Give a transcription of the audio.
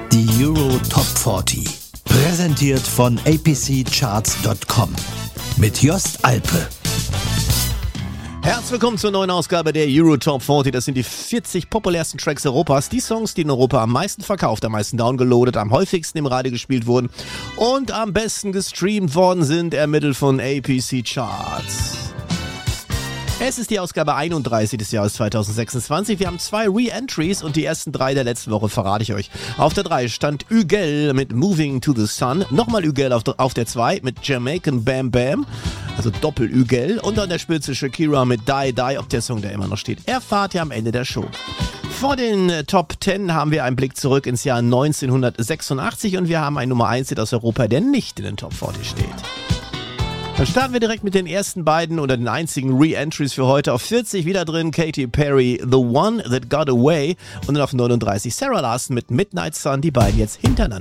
Die Euro Top 40. Präsentiert von apccharts.com. Mit Jost Alpe. Herzlich willkommen zur neuen Ausgabe der Euro Top 40. Das sind die 40 populärsten Tracks Europas. Die Songs, die in Europa am meisten verkauft, am meisten downgeloadet, am häufigsten im Radio gespielt wurden und am besten gestreamt worden sind, ermittelt von APC Charts. Es ist die Ausgabe 31 des Jahres 2026. Wir haben 2 Re-Entries und die ersten 3 der letzten Woche verrate ich euch. Auf der 3 stand Ügel mit Moving to the Sun. Nochmal Ügel auf der 2 mit Jamaican Bam Bam. Also Doppel-Ügel. Und an der Spitze Shakira mit Die Die, ob der Song da immer noch steht. Erfahrt ihr am Ende der Show. Vor den Top 10 haben wir einen Blick zurück ins Jahr 1986 und wir haben einen Nummer 1 Hit aus Europa, der nicht in den Top 40 steht. Dann starten wir direkt mit den ersten beiden oder den einzigen Re-Entries für heute. Auf 40 wieder drin Katy Perry, The One That Got Away. Und dann auf 39 Sarah Larsson mit Midnight Sun. Die beiden jetzt hintereinander.